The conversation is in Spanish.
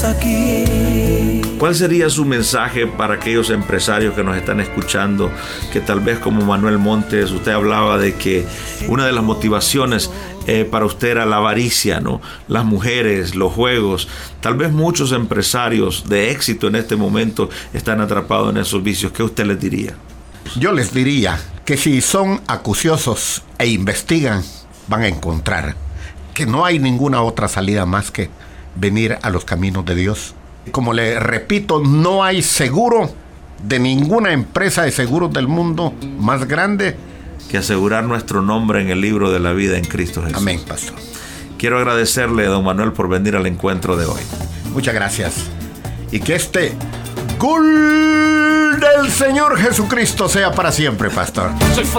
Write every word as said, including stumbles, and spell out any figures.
aquí. ¿Cuál sería su mensaje para aquellos empresarios que nos están escuchando, que tal vez como Manuel Montes, usted hablaba de que una de las motivaciones eh, para usted era la avaricia, ¿no? Las mujeres, los juegos. Tal vez muchos empresarios de éxito en este momento están atrapados en esos vicios. ¿Qué usted les diría? Yo les diría que si son acuciosos e investigan, van a encontrar que no hay ninguna otra salida más que venir a los caminos de Dios. Como le repito, no hay seguro de ninguna empresa de seguros del mundo más grande que asegurar nuestro nombre en el libro de la vida en Cristo Jesús. Amén, pastor. Quiero agradecerle, don Manuel, por venir al encuentro de hoy. Muchas gracias. Y que este gol del Señor Jesucristo sea para siempre, pastor. Soy